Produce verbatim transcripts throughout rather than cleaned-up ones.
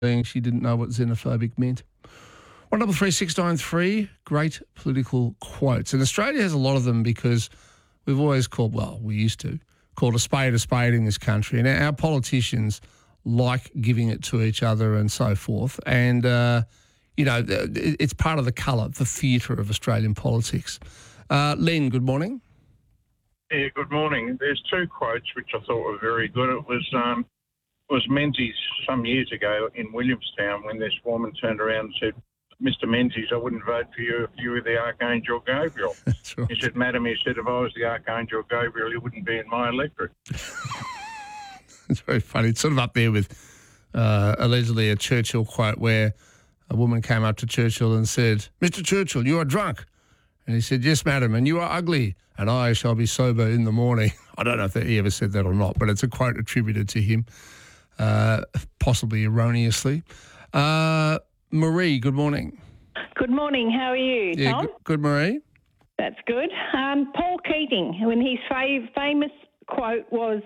she didn't know what xenophobic meant. One double three six nine three, great political quotes. And Australia has a lot of them because we've always called, well, we used to, called a spade a spade in this country. And our politicians like giving it to each other and so forth. And, uh, you know, it's part of the colour, the theatre of Australian politics. Uh, Len, good morning. Yeah, good morning. There's two quotes which I thought were very good. It was um, it was Menzies some years ago in Williamstown when this woman turned around and said, Mister Menzies, I wouldn't vote for you if you were the Archangel Gabriel. That's right. He said, Madam, he said, if I was the Archangel Gabriel, you wouldn't be in my electorate. It's very funny. It's sort of up there with uh, allegedly a Churchill quote where a woman came up to Churchill and said, Mister Churchill, you are drunk. And he said, yes, madam, and you are ugly, and I shall be sober in the morning. I don't know if he ever said that or not, but it's a quote attributed to him, uh, possibly erroneously. Uh, Marie, good morning. Good morning. How are you, yeah, Tom? Good, good, Marie. That's good. Um, Paul Keating, when his fav- famous quote was,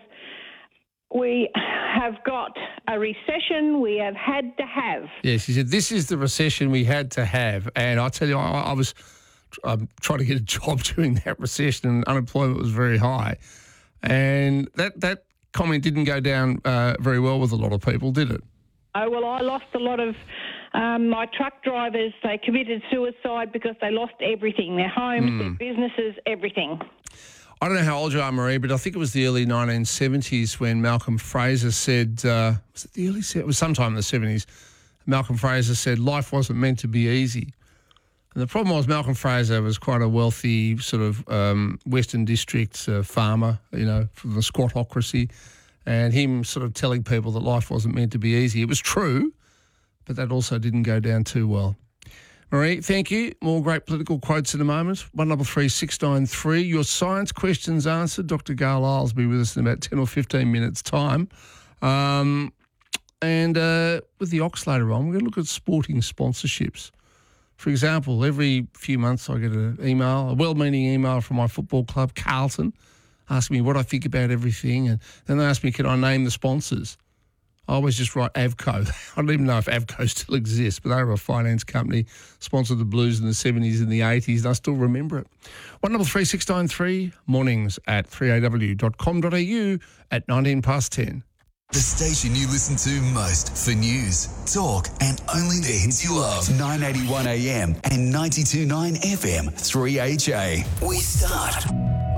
we have got a recession we have had to have. Yes, he said, this is the recession we had to have. And I tell you, I, I was um, trying to get a job during that recession and unemployment was very high. And that, that comment didn't go down uh, very well with a lot of people, did it? Oh, well, I lost a lot of um, my truck drivers. They committed suicide because they lost everything, their homes, mm. their businesses, everything. I don't know how old you are, Marie, but I think it was the early nineteen seventies when Malcolm Fraser said, uh, was it the early, it was sometime in the seventies, Malcolm Fraser said life wasn't meant to be easy. And the problem was Malcolm Fraser was quite a wealthy sort of um, Western District uh, farmer, you know, from the squattocracy, and him sort of telling people that life wasn't meant to be easy. It was true, but that also didn't go down too well. Marie, thank you. More great political quotes in a moment. One double three six nine three. Your science questions answered. Doctor Gail Isles will be with us in about ten or fifteen minutes' time. Um, and uh, with the Ox later on, we're going to look at sporting sponsorships. For example, every few months I get an email, a well-meaning email from my football club, Carlton, asking me what I think about everything. And then they ask me, can I name the sponsors? I always just write Avco. I don't even know if Avco still exists, but they were a finance company, sponsored the Blues in the seventies and the eighties, and I still remember it. one double three six nine three, mornings at three a w dot com dot a u at nineteen past ten. The station you listen to most for news, talk, and only the hits you love. nine eighty-one A M and ninety-two point nine F M, three H A. We start.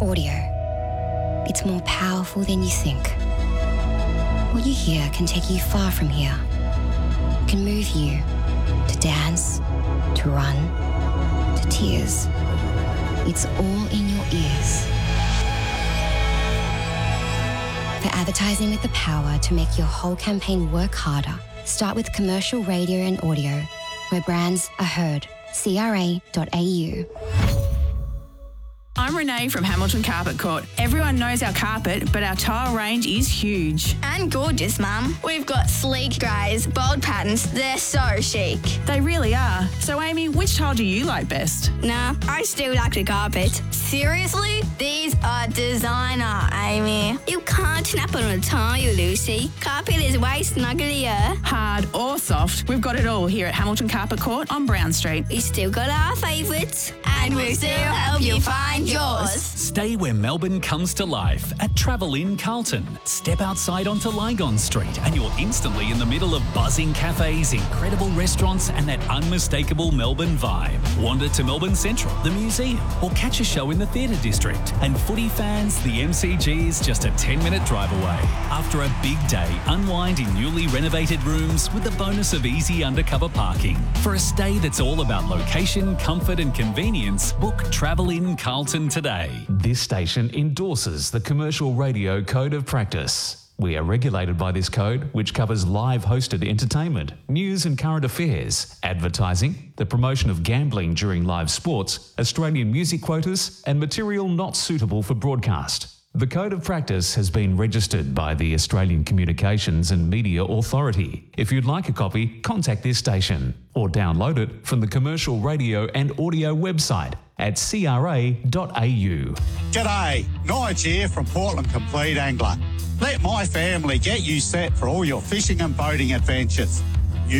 Audio. It's more powerful than you think. What you hear can take you far from here. It can move you to dance, to run, to tears. It's all in your ears. For advertising with the power to make your whole campaign work harder, start with commercial radio and audio, where brands are heard. C R A dot A U. I'm Renee from Hamilton Carpet Court. Everyone knows our carpet, but our tile range is huge. And gorgeous, Mum. We've got sleek greys, bold patterns. They're so chic. They really are. So, Amy, which tile do you like best? Nah, I still like the carpet. Seriously? These are designer, Amy. You can't snap on a tile, Lucy. Carpet is way snugglier. Hard or soft, we've got it all here at Hamilton Carpet Court on Brown Street. We still got our favourites. And we'll still help you find yours. Stay where Melbourne comes to life at Travel Inn Carlton. Step outside onto Lygon Street and you're instantly in the middle of buzzing cafes, incredible restaurants and that unmistakable Melbourne vibe. Wander to Melbourne Central, the museum, or catch a show in the theatre district. And footy fans, the M C G is just a ten minute drive away. After a big day, unwind in newly renovated rooms with the bonus of easy undercover parking. For a stay that's all about location, comfort and convenience, book Travel Inn Carlton today. This station endorses the Commercial Radio Code of Practice. We are regulated by this code, which covers live hosted entertainment, news and current affairs, advertising, the promotion of gambling during live sports, Australian music quotas, and material not suitable for broadcast. The Code of Practice has been registered by the Australian Communications and Media Authority. If you'd like a copy, contact this station or download it from the Commercial Radio and Audio website at c r a dot a u. G'day, Nige here from Portland Complete Angler. Let my family get you set for all your fishing and boating adventures.